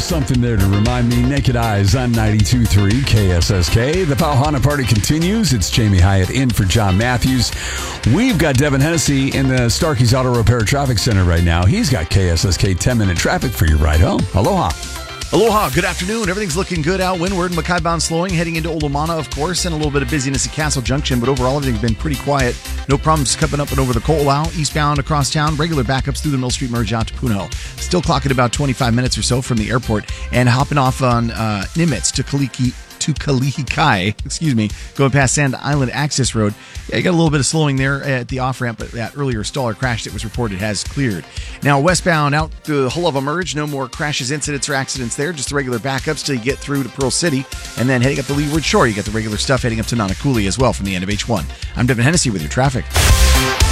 something there to remind me. Naked Eyes on 92.3 KSSK. The Pauhana Party continues. It's Jamie Hyatt in for John Matthews. We've got Devin Hennessy in the Starkey's Auto Repair Traffic Center right now. He's got KSSK 10-minute traffic for your ride home. Aloha. Aloha, good afternoon. Everything's looking good out windward. Mackay bound slowing, heading into Olomana, of course, and a little bit of busyness at Castle Junction, but overall everything's been pretty quiet. No problems coming up and over the Ko'olau. Eastbound across town, regular backups through the Mill Street merge out to Puno. Still clocking about 25 minutes or so from the airport, and hopping off on Nimitz to Kalihikai, going past Sand Island Access Road. Yeah, you got a little bit of slowing there at the off-ramp, but that earlier stall or crash that was reported has cleared. Now, westbound out the Hulava Merge, no more crashes, incidents, or accidents there, just the regular backups till you get through to Pearl City, and then heading up the Leeward Shore, you got the regular stuff heading up to Nanakuli as well from the end of H1. I'm Devin Hennessy with your traffic.